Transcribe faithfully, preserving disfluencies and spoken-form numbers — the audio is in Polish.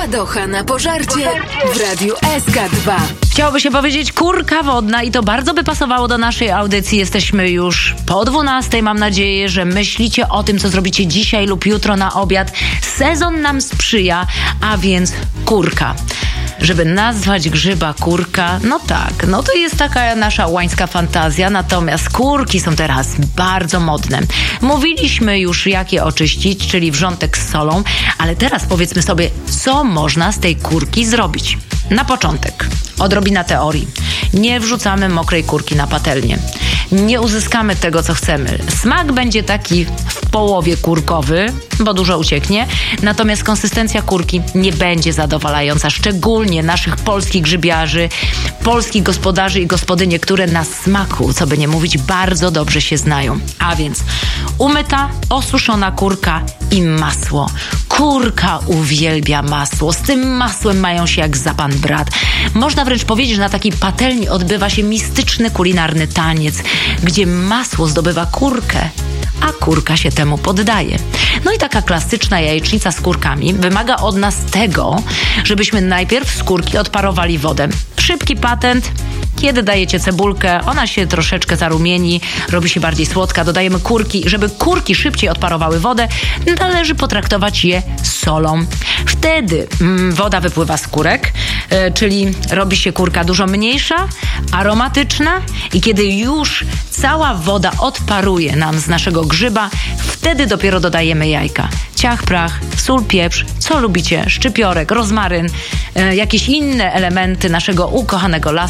Ładocha na pożarcie w Radiu S K dwa. Chciałoby się powiedzieć kurka wodna i to bardzo by pasowało do naszej audycji. Jesteśmy już po dwunastej. Mam nadzieję, że myślicie o tym, co zrobicie dzisiaj lub jutro na obiad. Sezon nam sprzyja, a więc kurka. Żeby nazwać grzyba kurka, no tak, no to jest taka nasza łańska fantazja, natomiast kurki są teraz bardzo modne. Mówiliśmy już, jak je oczyścić, czyli wrzątek z solą, ale teraz powiedzmy sobie, co można z tej kurki zrobić. Na początek, odrobina teorii. Nie wrzucamy mokrej kurki na patelnię. Nie uzyskamy tego, co chcemy. Smak będzie taki w połowie kurkowy, bo dużo ucieknie, natomiast konsystencja kurki nie będzie zadowalająca, szczególnie naszych polskich grzybiarzy, polskich gospodarzy i gospodynie, które na smaku, co by nie mówić, bardzo dobrze się znają. A więc umyta, osuszona kurka i masło. Kurka uwielbia masło. Z tym masłem mają się jak za pan brat. Można wręcz powiedzieć, że na takiej patelni odbywa się mistyczny kulinarny taniec, gdzie masło zdobywa kurkę, a kurka się temu poddaje. No i taka klasyczna jajecznica z kurkami wymaga od nas tego, żebyśmy najpierw z kurki odparowali wodę. Szybki patent. Kiedy dajecie cebulkę, ona się troszeczkę zarumieni, robi się bardziej słodka, dodajemy kurki. Żeby kurki szybciej odparowały wodę, należy potraktować je solą. Wtedy mm, woda wypływa z kurek, yy, czyli robi się kurka dużo mniejsza, aromatyczna i kiedy już cała woda odparuje nam z naszego grzyba, wtedy dopiero dodajemy jajka. Ciach, prach, sól, pieprz, co lubicie, szczypiorek, rozmaryn, yy, jakieś inne elementy naszego ukochanego lasu.